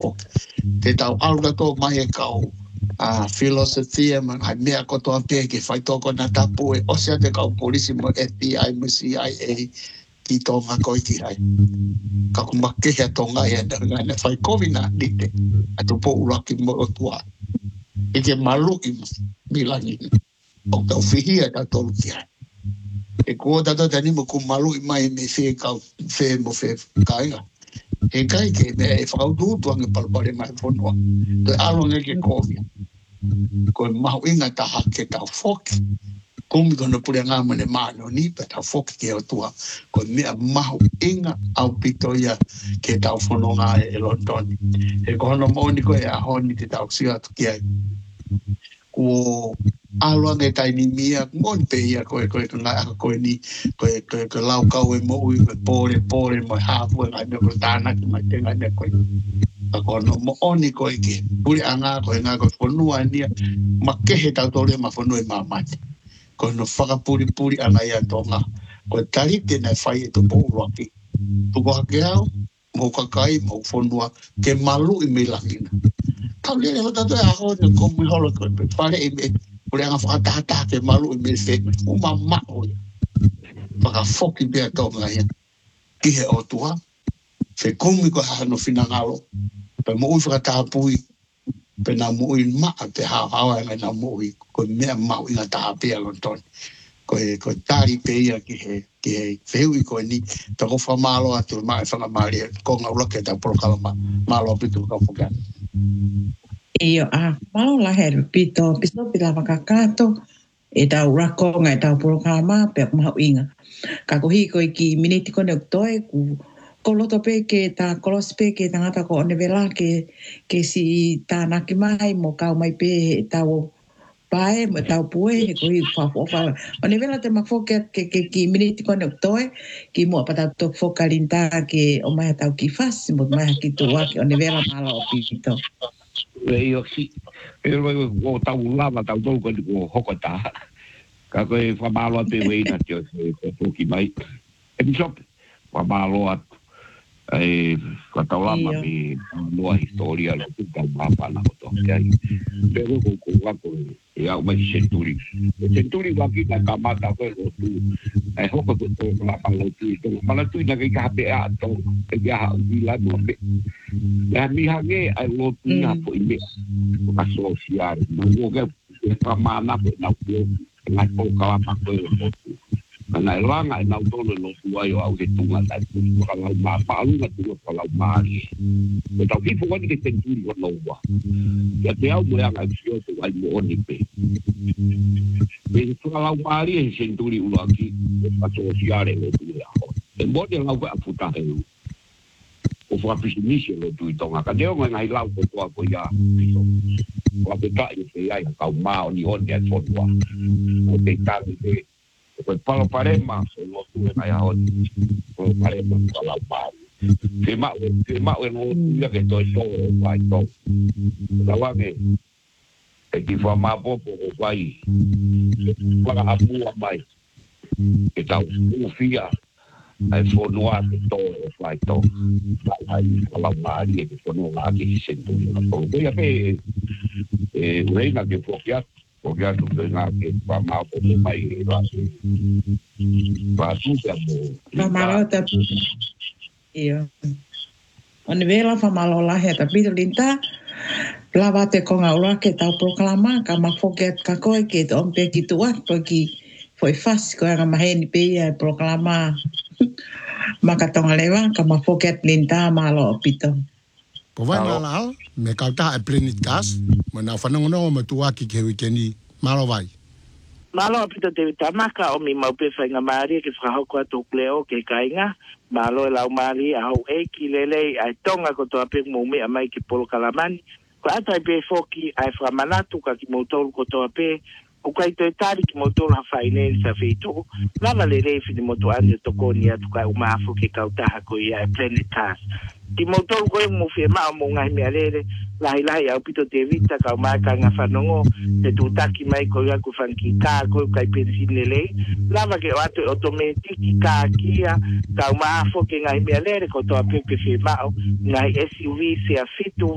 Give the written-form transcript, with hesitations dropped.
fok. Te tau aura tō mai e kau. Filosofia man ai mea kotoa pe ke fai toko na tapu e osea te kau polisi mo FBI mo CIA ki tonga koi ki hai. Ka kumake hea tonga e na fai kovina dite a tu po uraki mo o tua. E ke malu i milangi. O tau whihia ka tolu ki hai. E kua tata tani mo ku malu i mai me whee kau whee mo whee kainga. E kai ke me e whakaututua nge palpare mai whonua. Te alonga ke kovia. Ko mahu inga taha ke tau foki. Kumi kono pure ngā mane māno ni pe tau foki ke o tua. Ko mea mahu inga au pito ia ke tau whono ngā e London. E kohono mōni ko e ahoni te tau sia atu ki ai. Ko aloa nge taini mia, mōni pe ia koe ngā aka koe ni, koe lau kau e mo ui, koe pōre mo hafu e ngai mea koe tānaki mai te ngai mea koe. Ako no mo oni ko ke puri anga ko nga ko fonua nia makehe tau tole ma fonua ma mate ko no faka puri anga ia tonga ko tari te na fai to bo roki tu ko keau mo kakai mo fonua ke malu i milangina tau le tatu a ho no ko mi holo ko pare e puri anga faka ta ke malu i milfe o mama o faka foki be tonga ia ki he o tua se kumi ko hano finangalo pe mo ui whakatahapui pe nā mo ui maa te hawa e nā mo ui ko mea mau inga tahapea lontoni ko tari pe ia ki he whehui ko ni tako whamalo atu maa e whangamari ko ngā urake ta prokalama malo pitu ka whukana Iyo malo lahe pito pila wakakato e tau rakonga e tau prokalama pe mau inga kakohi ko ki miniti kone uktoe ku ko loto pe ke ta kolos pe ke tangata ko onevela ke si ta naki mai mo kau mai pe tau pae mo tau pue ko i fa onevela te mafoket ke ki miniti kone uktoe ki mo pata to fokalinta ke o mai tau ki fas mo mai ki to wa ke onevela malo pito yo si o tau lava tau tau ko hokota ka ko fa malo pe we na tio ko ki mai e bishop fa malo ai kata lama mi noa historia lo que está mapa na foto que hay pero con ya uma centuri va aquí na camata pues lo tu ai hoko to la palo tu na que hape a to ya la no me la mi hage ai lo tu na po ime ka social no que pa mana na na po ka pa ko na ranga na tolo no suai au de tunga ta ka la ma palu na tu ka la mari e tau ki fuwa ni ke tenturi ko no wa ya te au mo ya ka sio to ai mo ni pe be tu ka la mari e tenturi ulo aki pa to siare lo tu ya e mo de la wa futa he o fa pisimisio lo tu tonga ka deo ngai lau ko ko ya ko pe ta i se ai ka ma ni on ya so wa o te ta ni ko palo parema lo tu na ya hot ko parema palo par tema no ya que estoy solo vai to la wa me e ki fa ma po vai para a mua mai e tau fia ai fo no a to vai to vai palo par e fo no la que se sento no to ya pe reina que fokia porque a tu na que va mal por mai va tu te fa malo ta iyo on vela fa malo la he ta pito linta lava te ko ngaula ke tau proklama ka ma foket ka ko ke on pe ki tua porque foi fácil ko nga maheni pe ia proklama makatonga lewa ka ma foket linta malo pito ko vai na la me ka ta e plenitas mo na fa no mo tua ki ke weekend malo vai malo pito te tamaka o mi mau pe fa nga mari ke fa ko to kleo ke kainga malo la mari a ho e ki lele ai tonga ko to ape mo me mai ki polo kalamani ko ata pe foki ai fra manatu ka ki mo to ko to ape o kai to tari ki mo to ha faine sa feito lava le le fi mo to ande to ko ni atu ka uma afu ke ka uta ko ia plenitas ti mo to ko mo fe ma mo ngai me alere lai au pito te vita ka ma ka nga fanongo te tu taki mai ko ya ku fanki ka ko kai pensile le lava ke ato automatic ka kia ka ma afu ke ngai me alere ko to ape fe ma ngai SUV se afitu